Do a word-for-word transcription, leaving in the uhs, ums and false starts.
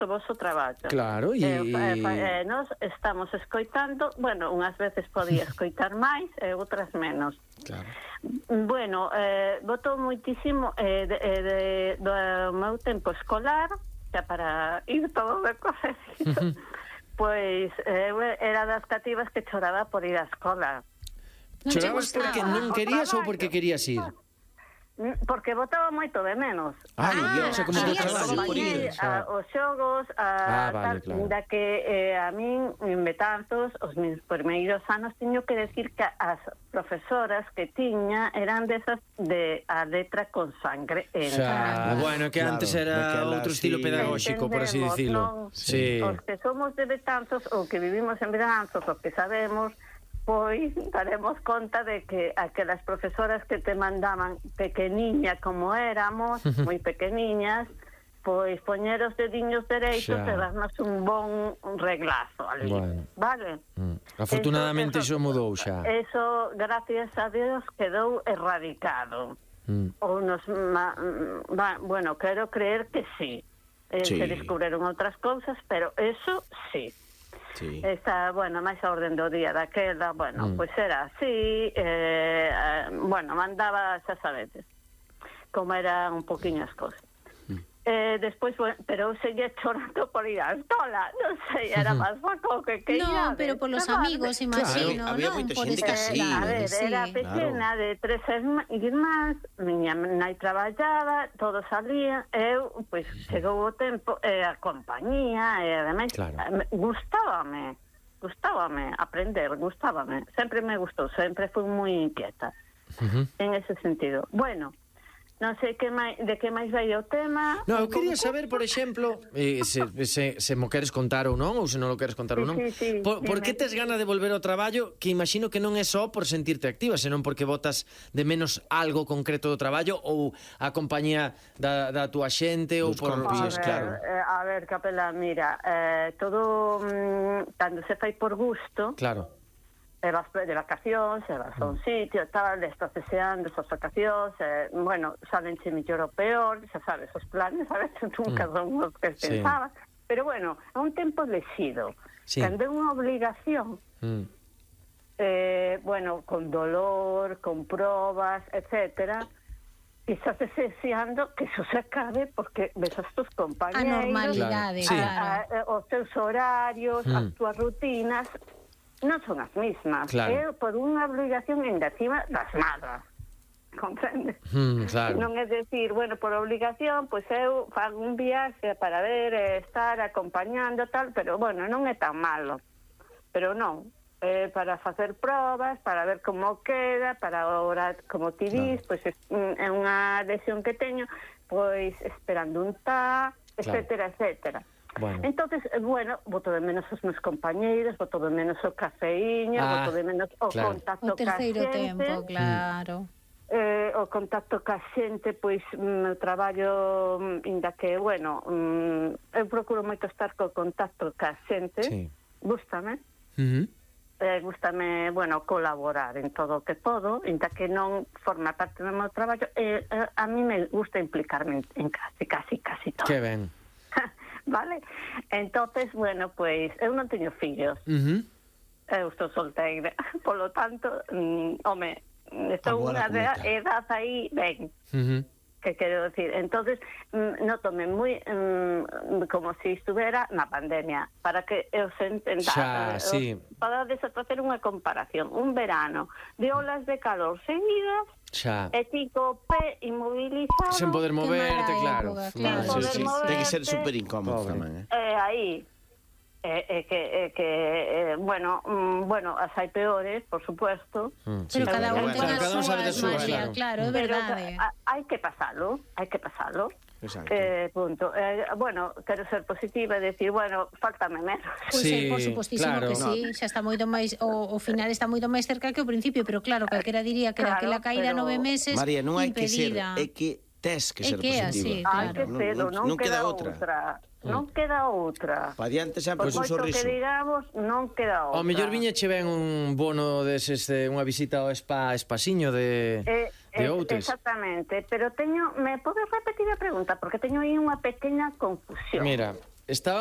do vosso traballo. Claro, e... E, e, e nós estamos escoitando, bueno, unhas veces podía escoitar máis e outras menos. Claro. Bueno, eh, voto moitísimo eh, de, eh, de, do meu tempo escolar, xa para ir todo de correcito, pois eu era das cativas que choraba por ir á escola. Chorabas porque non querías ou porque querías ir? Porque votaba moito de menos. Ai, ah, o sea, como que traballo por ir. A, os xogos, a, ah, vale, tal, claro. da que eh, a min, en Betanzos, os meus primeiros anos, teño que decir que as profesoras que tiña eran desas de a letra con sangre. Xa, bueno, que claro, antes era outro estilo pedagóxico, por así dicilo. Sí. Os que somos de Betanzos, ou que vivimos en Betanzos, os que sabemos, pois daremos conta de que aquelas profesoras que te mandaban pequeniña como éramos, moi pequeniñas, pois poñer os dediños dereitos e darnos un bon reglazo ali, bueno. Vale? Mm. Afortunadamente eso, eso, iso mudou xa. Eso, gracias a Dios, quedou erradicado. Mm. Ou nos, ma, ma, bueno, quero creer que sí. Eh, sí. Se descubriron outras cousas, pero eso sí. Sí. Esta, bueno, máis a orden do día daquela, bueno, mm. pois era así, eh, eh, bueno, mandaba, xa sabedes, como eran un poquinho as cosas. Mm. Eh, despois, bueno, pero eu seguía chorando por ir á escola, non sei, era máis faco que que no, pero por los amigos, imagino, claro, había non? moita Por xente que así. A ver, sí. era pequena, claro. De tres irmáns, miña nai traballaba, todos salían, eu, pois, chegou o tempo, e a compañía, e ademais, claro. gustábame, gustábame aprender, gustábame, sempre me gustou, sempre fui moi inquieta, uh-huh. en ese sentido. Bueno, non sei que máis, de que máis vai o tema. No, eu quería saber, por exemplo, eh, se, se, se mo queres contar ou non, ou se non lo queres contar sí, ou non, sí, sí, por, sí, por que me... tes gana de volver ao traballo, que imagino que non é só por sentirte activa, senón porque botas de menos algo concreto do traballo ou a compañía da, da túa xente ou por... Compis, a ver, claro. eh, a ver, Capela, mira, eh, todo mm, cando se fai por gusto... Claro. E vas de vacacións, e vas a un sitio, tal, estás deseando esas vacacións, e, bueno, salenche mellor ou peor, xa sabes, os planes a veces nunca son os que sí. pensabas, pero bueno, é un tempo lexido, sí. Cando é unha obligación, mm. eh, bueno, con dolor, con probas, etcétera, e estás deseando que eso se acabe porque ves as tus compañeros, a normalidade, claro. claro. A, a, os teus horarios, mm. as túas rutinas, non son as mismas, claro. É por unha obligación en cima das madras, comprende? Mm, claro. Non é decir, bueno, por obligación, pois eu fago un viaxe para ver e estar acompañando tal, pero bueno, non é tan malo, pero non, é para facer probas, para ver como queda, para ahora, como ti dis, claro. Pois é unha lesión que teño, pois esperando un tá, etcétera, claro. etcétera. Bueno. Entonces, bueno, boto de menos os meus compañeiros, boto de menos o cafeíño, ah, boto de menos o claro. contacto o terceiro ca xente, tempo, claro. Eh, o contacto ca xente, pois, meu traballo, inda que, bueno, mm, eu procuro moito estar co contacto ca xente, sí. Gústame, uh-huh. eh, gústame, bueno, colaborar en todo o que podo, inda que non forma parte do meu traballo, eh, eh, a mí me gusta implicarme en, en casi, casi, casi todo. Que ben. Vale? Entonces, bueno, pois eu non teño fillos. Uh-huh. Eu estou solteira, polo tanto, mm, home, estou unha edad aí ben. Uh-huh. Que quero decir, entonces mm, notome moi mm, como se si estuvera na pandemia, para que eu se entenda, xa, sí. Para desafacer unha comparación, un verano de olas de calor seguidas. Xa. E ti co pé inmobilizado, sen poder moverte, claro, claro. Sen poder sí, sí. moverte. Ten que ser super incómodo tamén, eh? Eh, aí eh, eh, que, eh, que eh, bueno, mm, bueno, as hai peores, por supuesto, mm, sí. Pero cada un ten a súa magia, claro, é verdade. Pero hai que pasalo, hai que pasalo. Eh, punto. Eh, bueno, quero ser positiva e decir, bueno, faltame menos. Pois sí, por supostísimo claro. Que sí, no. Xa está moito máis, o, o final está moito máis cerca que o principio, pero claro, calquera diría que claro, daquela caída pero... nove meses María, non hai impedida. Que ser, é que tes que ser que positiva. Así, claro. Hai que ser, non, non, non queda, queda outra. outra. Non mm. queda outra. Pa diante sempre un sorriso. Por moito que digamos, non queda outra. O mellor viña che ven un bono deses, de unha visita ao spa Espasiño de... Eh, de Outes. Exactamente, pero teño, me podes repetir a pregunta porque teño aí unha pequena confusión. Mira, Estaba